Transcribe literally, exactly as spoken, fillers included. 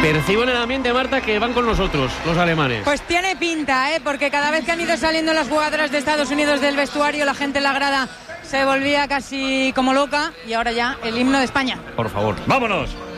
Percibo en el ambiente, Marta, que van con nosotros, los alemanes. Pues tiene pinta, ¿eh? Porque cada vez que han ido saliendo las jugadoras de Estados Unidos del vestuario, la gente en la grada se volvía casi como loca, y ahora ya el himno de España. Por favor, vámonos.